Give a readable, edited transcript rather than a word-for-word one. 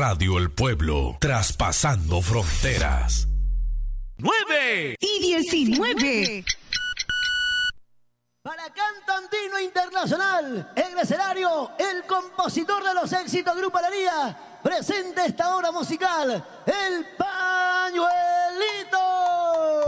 Radio El Pueblo, traspasando fronteras. 9 y 19. Para Cantantino Internacional, en el escenario, el compositor de los éxitos Grupo Alegría, presenta esta obra musical, El Pañuelito.